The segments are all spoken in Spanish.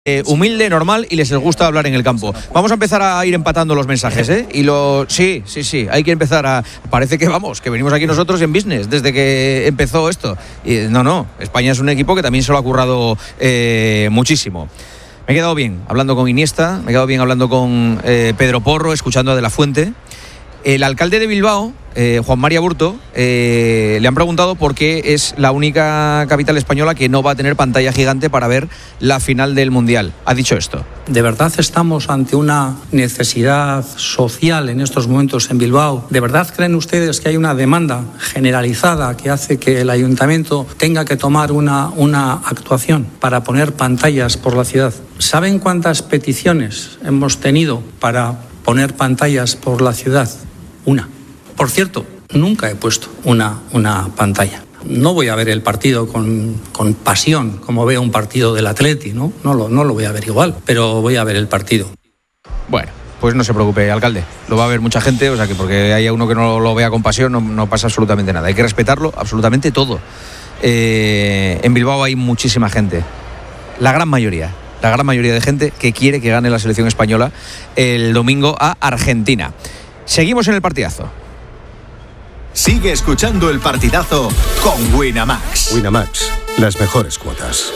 humilde, normal y les gusta hablar en el campo. Vamos a empezar a ir empatando los mensajes, ¿eh? Sí, hay que empezar a... Parece que que venimos aquí nosotros en business desde que empezó esto. Y no, España es un equipo que también se lo ha currado muchísimo. Me he quedado bien hablando con Iniesta, me he quedado bien hablando con Pedro Porro, escuchando a De la Fuente. El alcalde de Bilbao, Juan Mari Aburto, le han preguntado por qué es la única capital española que no va a tener pantalla gigante para ver la final del Mundial. Ha dicho esto. ¿De verdad estamos ante una necesidad social en estos momentos en Bilbao? ¿De verdad creen ustedes que hay una demanda generalizada que hace que el ayuntamiento tenga que tomar una actuación para poner pantallas por la ciudad? ¿Saben cuántas peticiones hemos tenido para poner pantallas por la ciudad? Una. Por cierto, nunca he puesto una pantalla. No voy a ver el partido con pasión, como veo un partido del Atleti, ¿no? No lo voy a ver igual, pero voy a ver el partido. Bueno, pues no se preocupe, alcalde. Lo va a ver mucha gente, o sea que porque haya uno que no lo vea con pasión no pasa absolutamente nada. Hay que respetarlo absolutamente todo. En Bilbao hay muchísima gente. La gran mayoría de gente que quiere que gane la selección española el domingo a Argentina. Seguimos en el partidazo. Sigue escuchando el partidazo con Winamax. Winamax, las mejores cuotas.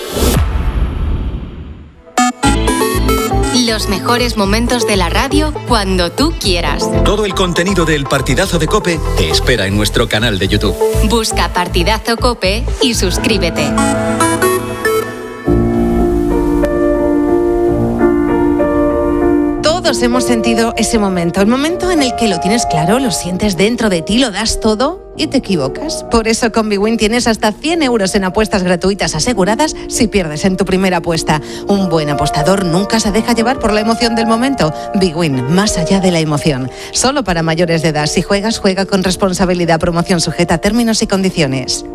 Los mejores momentos de la radio cuando tú quieras. Todo el contenido del partidazo de COPE te espera en nuestro canal de YouTube. Busca Partidazo COPE y suscríbete. Todos hemos sentido ese momento, el momento en el que lo tienes claro, lo sientes dentro de ti, lo das todo y te equivocas. Por eso con BWIN tienes hasta 100 euros en apuestas gratuitas aseguradas si pierdes en tu primera apuesta. Un buen apostador nunca se deja llevar por la emoción del momento. BWIN, más allá de la emoción. Solo para mayores de edad. Si juegas, juega con responsabilidad. Promoción sujeta a términos y condiciones.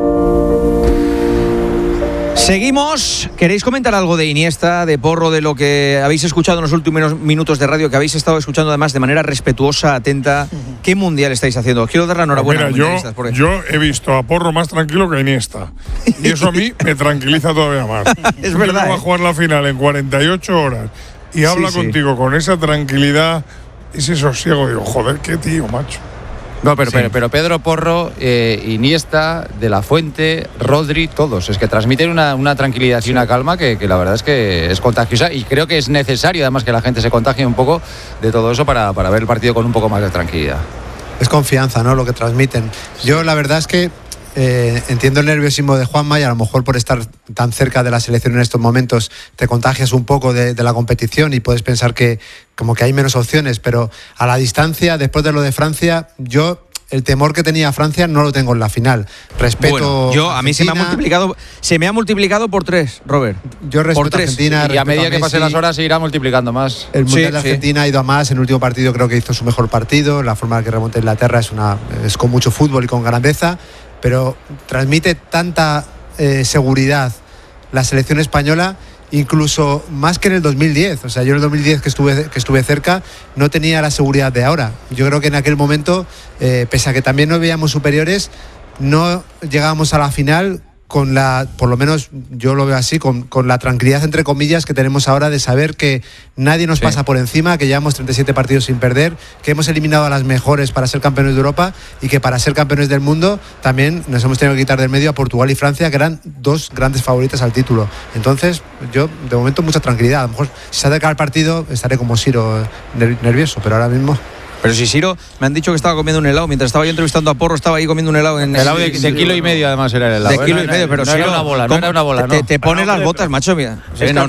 Seguimos. ¿Queréis comentar algo de Iniesta, de Porro, de lo que habéis escuchado en los últimos minutos de radio, que habéis estado escuchando además de manera respetuosa, atenta? ¿Qué mundial estáis haciendo? Os quiero dar la enhorabuena. Mira, yo he visto a Porro más tranquilo que a Iniesta. Y eso a mí me tranquiliza todavía más. Es verdad. Que va a jugar la final en 48 horas y habla contigo con esa tranquilidad, ese sosiego. Digo, joder, qué tío, macho. No, pero Pedro Porro, Iniesta, De la Fuente, Rodri, todos. Es que transmiten una tranquilidad y una calma que la verdad es que es contagiosa y creo que es necesario además que la gente se contagie un poco de todo eso para ver el partido con un poco más de tranquilidad. Es confianza, ¿no? Lo que transmiten. Yo la verdad es que entiendo el nerviosismo de Juanma y a lo mejor por estar tan cerca de la selección en estos momentos te contagias un poco de la competición y puedes pensar que como que hay menos opciones, pero a la distancia, después de lo de Francia, yo el temor que tenía Francia no lo tengo en la final. Respeto. Bueno, a mí se me ha multiplicado por 3, Robert. Yo respeto a Argentina. Y a medida que pasen las horas se irá multiplicando más. El Mundial de Argentina ha ido a más. En el último partido creo que hizo su mejor partido. La forma en que remonta Inglaterra es con mucho fútbol y con grandeza. Pero transmite tanta seguridad la selección española, incluso más que en el 2010. O sea, yo en el 2010 que estuve cerca no tenía la seguridad de ahora. Yo creo que en aquel momento, pese a que también nos veíamos superiores, no llegábamos a la final con por lo menos yo lo veo así, con la tranquilidad entre comillas que tenemos ahora de saber que nadie nos pasa por encima, que llevamos 37 partidos sin perder, que hemos eliminado a las mejores para ser campeones de Europa y que para ser campeones del mundo también nos hemos tenido que quitar del medio a Portugal y Francia, que eran dos grandes favoritas al título. Entonces yo de momento mucha tranquilidad. A lo mejor si se acerca el partido estaré como Siro nervioso, pero ahora mismo... Pero si Siro, me han dicho que estaba comiendo un helado. Mientras estaba yo entrevistando a Porro, estaba ahí comiendo un helado. Helado de kilo y medio, además, era el helado. De kilo y medio, pero no era una bola, no era una bola. Te pones las botas, macho. Mira.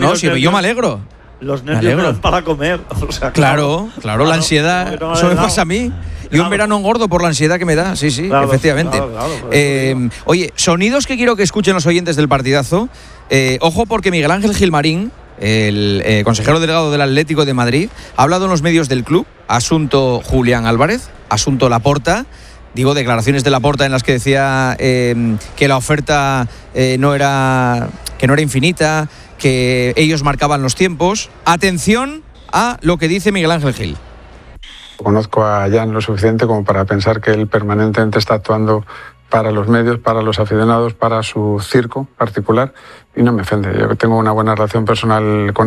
Yo me alegro. Los nervios para comer. O sea, claro, la ansiedad. Eso me pasa a mí. Yo en verano engordo por la ansiedad que me da. Sí, efectivamente. Claro, oye, sonidos que quiero que escuchen los oyentes del partidazo. Ojo, porque Miguel Ángel Gilmarín, el consejero delegado del Atlético de Madrid, ha hablado en los medios del club, asunto Julián Álvarez, asunto Laporta, declaraciones de Laporta en las que decía que la oferta no era infinita, que ellos marcaban los tiempos. Atención a lo que dice Miguel Ángel Gil. Conozco a Jan lo suficiente como para pensar que él permanentemente está actuando para los medios, para los aficionados, para su circo particular, y no me ofende. Yo tengo una buena relación personal con